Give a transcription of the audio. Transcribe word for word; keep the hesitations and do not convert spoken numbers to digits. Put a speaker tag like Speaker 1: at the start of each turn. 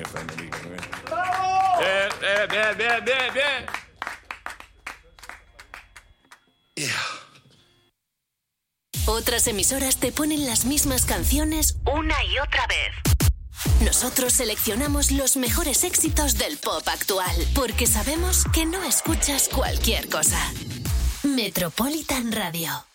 Speaker 1: bien, Federico, muy bien. Bien, bien, bien, bien, bien, bien.
Speaker 2: Yeah.
Speaker 3: Otras emisoras te ponen las mismas canciones una y otra vez. Nosotros seleccionamos los mejores éxitos del pop actual, porque sabemos que no escuchas cualquier cosa. Metropolitan Radio.